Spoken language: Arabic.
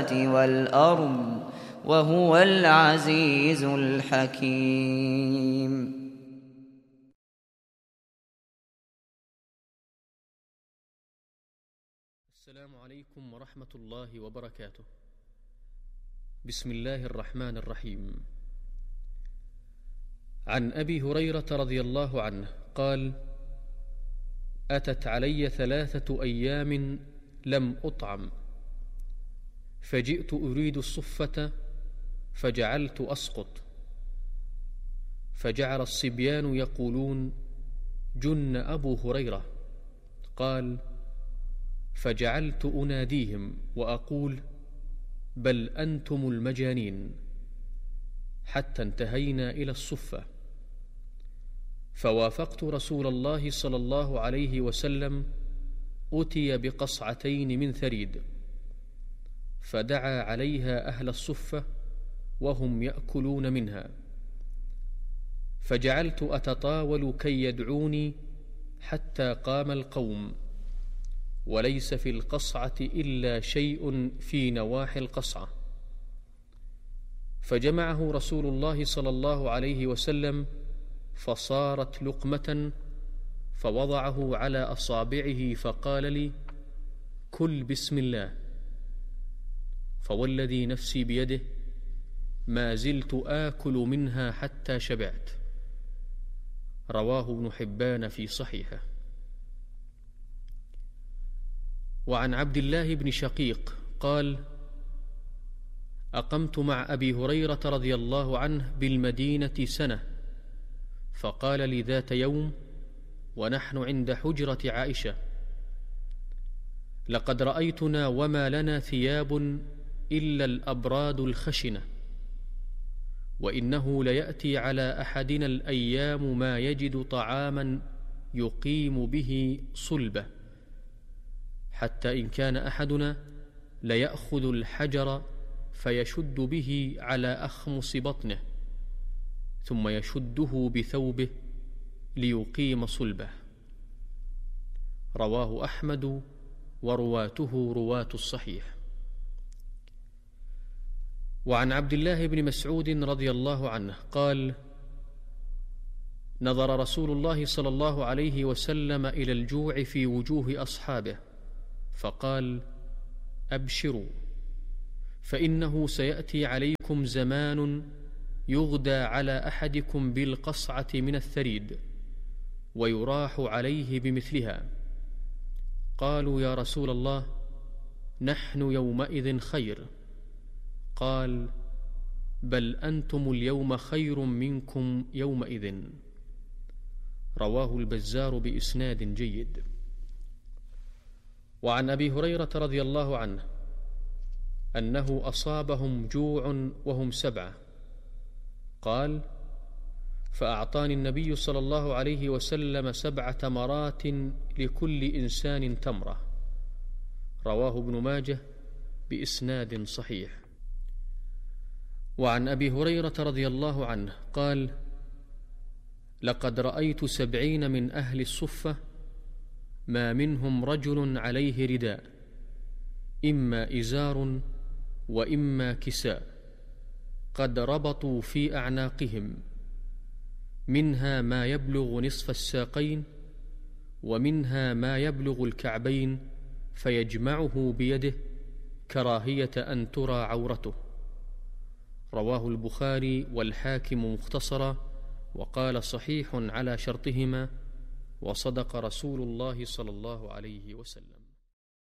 والأرض وهو العزيز الحكيم. السلام عليكم ورحمة الله وبركاته. بسم الله الرحمن الرحيم. عن أبي هريرة رضي الله عنه قال: أتت علي 3 أيام لم أطعم، فجئت أريد الصفة فجعلت أسقط، فجعل الصبيان يقولون: جن أبو هريرة. قال: فجعلت أناديهم وأقول: بل أنتم المجانين، حتى انتهينا إلى الصفة، فوافقت رسول الله صلى الله عليه وسلم أتي بقصعتين من ثريد، فدعا عليها أهل الصفة وهم يأكلون منها، فجعلت أتطاول كي يدعوني حتى قام القوم، وليس في القصعة إلا شيء في نواحي القصعة، فجمعه رسول الله صلى الله عليه وسلم فصارت لقمة، فوضعه على أصابعه فقال لي: كل بسم الله، فوالذي نفسي بيده ما زلت آكل منها حتى شبعت. رواه ابن حبان في صحيحه. وعن عبد الله بن شقيق قال: أقمت مع أبي هريرة رضي الله عنه بالمدينة سنة، فقال لي ذات يوم ونحن عند حجرة عائشة: لقد رأيتنا وما لنا ثياب إلا الأبراد الخشنة، وإنه ليأتي على أحدنا الأيام ما يجد طعاما يقيم به صلبه، حتى إن كان أحدنا ليأخذ الحجر فيشد به على أخمص بطنه، ثم يشده بثوبه ليقيم صلبه. رواه أحمد ورواته رواة الصحيح. وعن عبد الله بن مسعود رضي الله عنه قال: نظر رسول الله صلى الله عليه وسلم إلى الجوع في وجوه أصحابه فقال: أبشروا، فإنه سيأتي عليكم زمان يغدى على أحدكم بالقصعة من الثريد ويراح عليه بمثلها. قالوا: يا رسول الله، نحن يومئذ خير. قال: بل أنتم اليوم خير منكم يومئذ. رواه البزار بإسناد جيد. وعن أبي هريرة رضي الله عنه أنه أصابهم جوع وهم 7. قال: فأعطاني النبي صلى الله عليه وسلم 7 تمرات لكل إنسان تمرة. رواه ابن ماجه بإسناد صحيح. وعن أبي هريرة رضي الله عنه قال: لقد رأيت 70 من أهل الصفة ما منهم رجل عليه رداء، إما إزار وإما كساء، قد ربطوا في أعناقهم، منها ما يبلغ نصف الساقين، ومنها ما يبلغ الكعبين، فيجمعه بيده كراهية أن ترى عورته. رواه البخاري والحاكم مختصرا، وقال صحيح على شرطهما، وصدق رسول الله صلى الله عليه وسلم.